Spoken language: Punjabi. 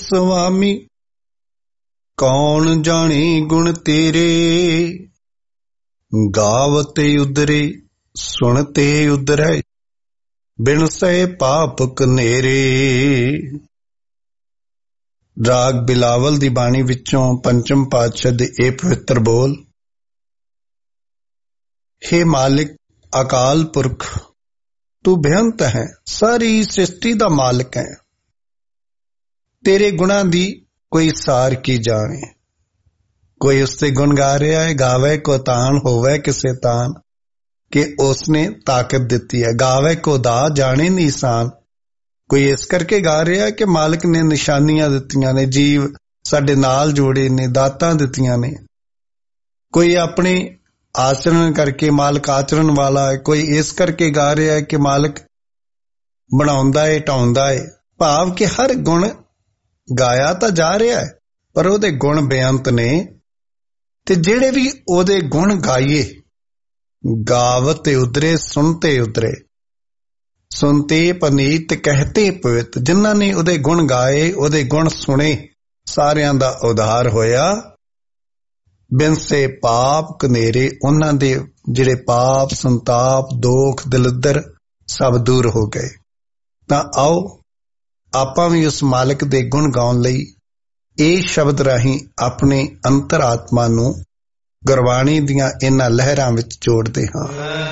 ਸੁਆਮੀ। ਕੌਣ ਜਾਣੇ ਗੁਣ ਤੇਰੇ, ਗਾਵਤੇ ਉਦਰੇ ਸੁਣਤੇ ਉਦਰੈ, ਬਿਨ ਸਹਿ ਪਾਪ ਕਨੇਰੇ। ਰਾਗ ਬਿਲਾਵਲ ਦੀ ਬਾਣੀ ਵਿੱਚੋਂ ਪੰਚਮ ਪਾਤਸ਼ਾਹ ਦੇ ਇਹ ਪਵਿੱਤਰ ਬੋਲ। ਹੇ ਮਾਲਿਕ ਅਕਾਲ ਪੁਰਖ, ਤੂੰ ਬੇਅੰਤ ਹੈ, ਸਾਰੀ ਸ੍ਰਿਸ਼ਟੀ ਦਾ ਮਾਲਕ ਹੈ। ਤੇਰੇ ਗੁਣਾਂ ਦੀ ਕੋਈ ਸਾਰ ਕੀ ਜਾਣੇ। ਕੋਈ ਉਸਦੇ ਗੁਣ ਗਾ ਰਿਹਾ ਹੈ, ਗਾਵੇ ਕੋ ਤਾਨ ਹੋਵੇ ਕਿਸੇ ਤਾਨ, ਕਿ ਉਸਨੇ ਤਾਕਤ ਦਿੱਤੀ ਹੈ। ਗਾਵੇ ਕੋ ਦਾ ਜਾਣੇ ਨਿਸ਼ਾਨ। ਕੋਈ ਇਸ ਕਰਕੇ ਗਾ ਰਿਹਾ ਕਿ ਮਾਲਕ ਨੇ ਨਿਸ਼ਾਨੀਆਂ ਦਿੱਤੀਆਂ ਨੇ, ਜੀਵ ਸਾਡੇ ਨਾਲ ਜੋੜੇ ਨੇ, ਦਾਤਾਂ ਦਿੱਤੀਆਂ ਨੇ। ਕੋਈ ਆਪਣੇ ਆਚਰਣ ਕਰਕੇ ਮਾਲਕ ਆਚਰਣ ਵਾਲਾ ਹੈ। ਕੋਈ ਇਸ ਕਰਕੇ ਗਾ ਰਿਹਾ ਹੈ ਕਿ ਮਾਲਕ ਬਣਾਉਂਦਾ ਏ ਢਾਉਂਦਾ ਏ। ਭਾਵ ਕਿ ਹਰ ਗੁਣ ਗਾਇਆ ਤਾਂ ਜਾ ਰਿਹਾ ਹੈ, ਪਰ ਉਹਦੇ ਗੁਣ ਬੇਅੰਤ ਨੇ। ਤੇ ਜਿਹੜੇ ਵੀ ਉਹਦੇ ਗੁਣ ਗਾਈਏ, ਗਾਵਤੇ ਉਦਰੇ ਸੁਣਤੇ ਉਦਰੇ, ਸੁਣਤੇ ਪਨੀਤ ਕਹਤੇ ਪਵਿੱਤ। ਜਿਨ੍ਹਾਂ ਨੇ ਉਹਦੇ ਗੁਣ ਗਾਏ, ਉਹਦੇ ਗੁਣ ਸੁਣੇ, ਸਾਰਿਆਂ ਦਾ ਉਧਾਰ ਹੋਇਆ। ਬਿਨ ਸੇ ਪਾਪ ਕਨੇਰੇ, ਉਹਨਾਂ ਦੇ ਜਿਹੜੇ ਪਾਪ ਸੰਤਾਪ ਦੋਖ ਦਲਿੱਦਰ ਸਭ ਦੂਰ ਹੋ ਗਏ। ਤਾਂ ਆਓ ਆਪਾਂ ਵੀ ਉਸ ਮਾਲਕ ਦੇ ਗੁਣ ਗਾਉਣ ਲਈ ਇਹ ਸ਼ਬਦ ਰਾਹੀਂ ਆਪਣੇ ਅੰਤਰ ਆਤਮਾ ਨੂੰ ਗੁਰਬਾਣੀ ਦੀਆਂ ਇਹਨਾਂ ਲਹਿਰਾਂ ਵਿੱਚ ਜੋੜਦੇ ਹਾਂ।